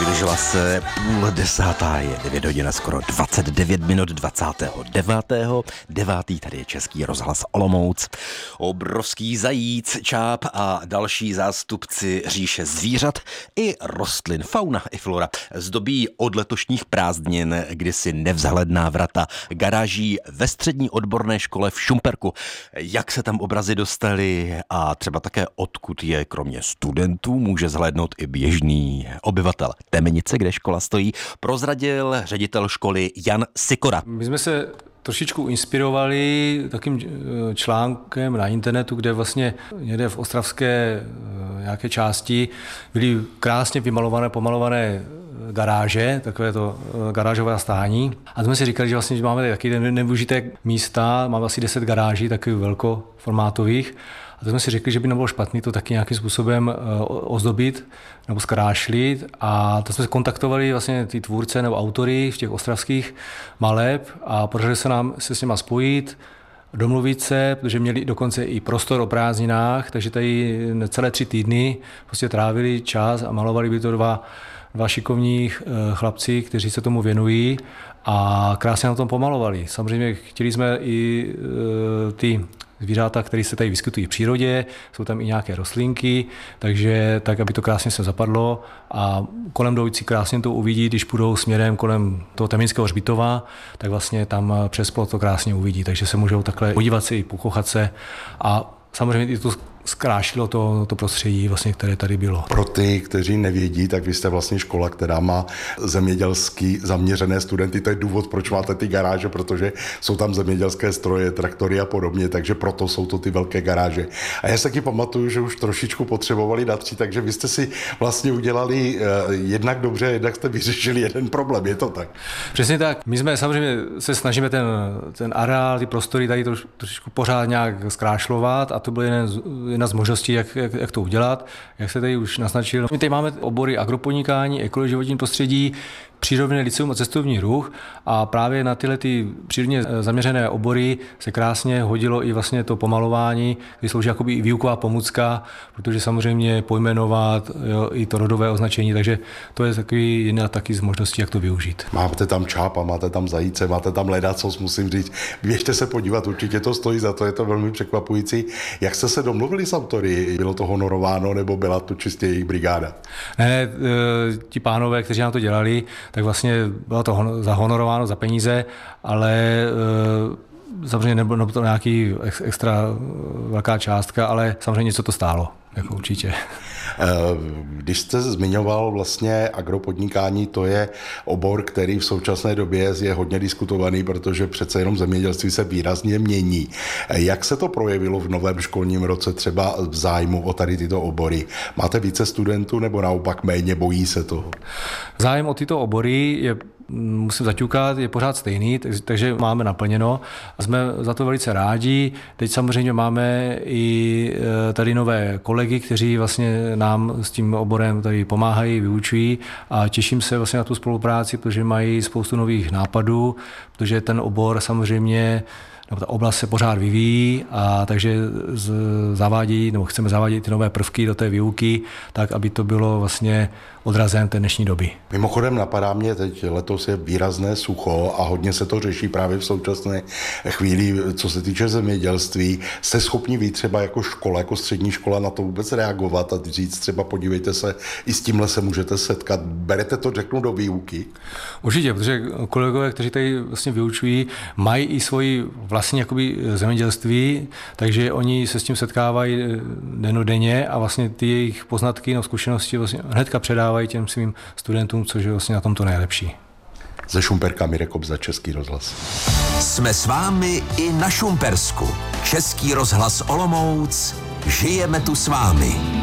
Přiblížila se 9:30, je 9 hodin skoro 29 minut 29. Tady je Český rozhlas Olomouc. Obrovský zajíc, čáp a další zástupci říše zvířat i rostlin, fauna i flora zdobí od letošních prázdnin kdysi nevzhledná vrata garáží ve střední odborné škole v Šumperku. Jak se tam obrazy dostaly a třeba také odkud je kromě studentů může zhlédnout i běžný obyvatel Temenice, kde škola stojí, prozradil ředitel školy Jan Sikora. My jsme se trošičku inspirovali takým článkem na internetu, kde vlastně někde v ostravské nějaké části byly krásně pomalované garáže, takové to garážové stání. A jsme si říkali, že vlastně máme taky nevyužité místa, máme asi 10 garáží, takových velkoformátových. A to jsme si řekli, že by nebylo špatný to taky nějakým způsobem ozdobit nebo zkrášlit. A to jsme kontaktovali vlastně ty tvůrce nebo autory v těch ostravských maleb a podařilo se nám se s nima spojit, domluvit se, protože měli dokonce i prostor o prázdninách, takže tady celé 3 týdny prostě trávili čas a malovali by to dva šikovních chlapci, kteří se tomu věnují a krásně na tom pomalovali. Samozřejmě chtěli jsme i ty zvířata, které se tady vyskytují v přírodě, jsou tam i nějaké rostlinky, takže tak, aby to krásně se zapadlo a kolem jdoucí krásně to uvidí, když půjdou směrem kolem toho Temenického hřbitova, tak vlastně tam přes plot to krásně uvidí, takže se můžou takhle podívat se i pokochat se a samozřejmě i to zkrášilo to prostředí, vlastně, které tady bylo. Pro ty, kteří nevědí, tak vy jste vlastně škola, která má zemědělsky zaměřené studenty. To je důvod, proč máte ty garáže, protože jsou tam zemědělské stroje, traktory a podobně, takže proto jsou to ty velké garáže. A já se taky pamatuju, že už trošičku potřebovali datří, takže vy jste si vlastně udělali jednak dobře, jednak jste vyřešili jeden problém, je to tak? Přesně tak. My jsme samozřejmě se snažíme ten areál, ty prostory tady trošičku pořád nějak zkrášlovat a to byl jedna z možností, jak to udělat, jak se tady už naznačil. My tady máme obory agropodnikání, ekologie životní prostředí, přírodní liceum a cestovní ruch a právě na tyhle ty přírodně zaměřené obory se krásně hodilo i vlastně to pomalování, které slouží jakoby i výuková pomůcka, protože samozřejmě pojmenovat i to rodové označení, takže to je takový jedna taky z možností, jak to využít. Máte tam čápa, máte tam zajíce, máte tam ledacos, musím říct. Běžte se podívat, určitě to stojí za to, je to velmi překvapující. Jak jste se domluvili s autory? Bylo to honorováno nebo byla to čistě jejich brigáda? Ne, ti pánové, kteří nám to dělali, tak vlastně bylo to zahonorováno za peníze, ale samozřejmě nebylo to nějaký extra velká částka, ale samozřejmě něco to stálo, jako určitě. Když jste zmiňoval vlastně agropodnikání, to je obor, který v současné době je hodně diskutovaný, protože přece jenom zemědělství se výrazně mění. Jak se to projevilo v novém školním roce třeba v zájmu o tady tyto obory? Máte více studentů nebo naopak méně, bojí se toho? Zájem o tyto obory je, musím zaťukat, je pořád stejný, takže máme naplněno. Jsme za to velice rádi. Teď samozřejmě máme i tady nové kolegy, kteří vlastně nám s tím oborem tady pomáhají, vyučují a těším se vlastně na tu spolupráci, protože mají spoustu nových nápadů, protože ten obor samozřejmě nebo ta oblast se pořád vyvíjí a takže chceme zavádět ty nové prvky do té výuky, tak aby to bylo vlastně odrazem té dnešní doby. Mimochodem napadá mě, teď letos je výrazné sucho a hodně se to řeší právě v současné chvíli, co se týče zemědělství. Jste schopni vy třeba jako škola, jako střední škola na to vůbec reagovat a říct třeba podívejte se, i s tímhle se můžete setkat. Berete to, řeknu, do výuky? Určitě, protože kolegové, kteří tady vlastně vyučují, mají i svoji vlastní jakoby zemědělství, takže oni se s tím setkávají dennodenně a vlastně ty jejich poznatky nebo zkušenosti vlastně hnedka předávají těm svým studentům, což je vlastně na tom to nejlepší. Ze Šumperka Mirek Kobza, Český rozhlas. Jsme s vámi i na Šumpersku. Český rozhlas Olomouc. Žijeme tu s vámi.